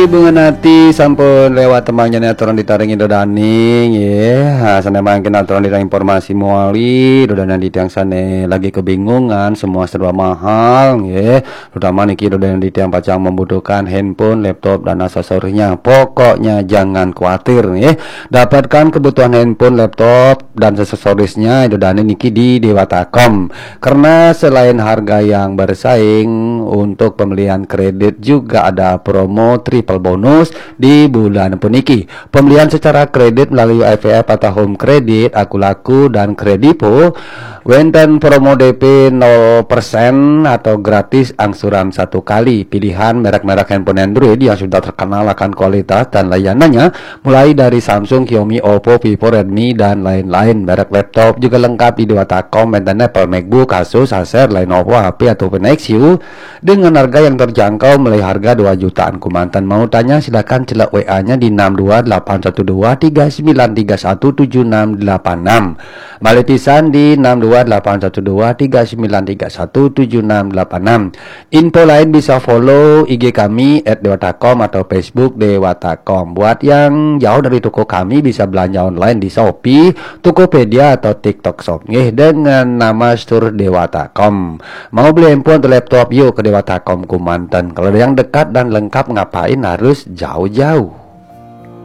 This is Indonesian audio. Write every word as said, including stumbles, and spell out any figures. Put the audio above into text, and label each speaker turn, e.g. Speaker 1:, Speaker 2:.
Speaker 1: bunga nati sampun lewat temannya netron ditaring Indo Daning ya. Sana makin netron ditang informasi muali dodana di tiang sana lagi kebingungan, semua serba mahal ya. Terutama niki dodana di tiang pacang membutuhkan handphone, laptop dan aksesorinya. Pokoknya jangan khawatir ya. Dapatkan kebutuhan handphone, laptop dan aksesorisnya dodana niki di Dewatakom. Karena selain harga yang bersaing, untuk pembelian kredit juga ada promo triple bonus di bulan puniki. Pembelian secara kredit melalui I V F atau home kredit, aku laku dan kredipo wenten promo D P nol persen atau gratis angsuran satu kali. Pilihan merek-merek handphone Android yang sudah terkenal akan kualitas dan layanannya mulai dari Samsung, Xiaomi, Oppo, Vivo, Redmi dan lain-lain. Merek laptop juga lengkap di Dewatakom, wenten Apple, MacBook, Asus, Acer, Lenovo, H P ataupun Nexus dengan harga yang terjangkau mulai harga dua jutaan Kumantan. Mau tanya silakan celak W A-nya di enam dua delapan satu dua tiga sembilan tiga satu tujuh enam delapan enam. Maletisan di enam dua delapan satu dua tiga sembilan tiga satu tujuh enam delapan enam. Info lain bisa follow I G kami et dewatakom atau Facebook Dewatakom. Buat yang jauh dari toko kami bisa belanja online di Shopee, Tokopedia atau TikTok Shop nggih dengan nama Store Dewatakom. Mau beli handphone atau laptop yuk ke Dewatakom Kumantan. Kalau ada yang dekat dan lengkap ngapain harus jauh-jauh.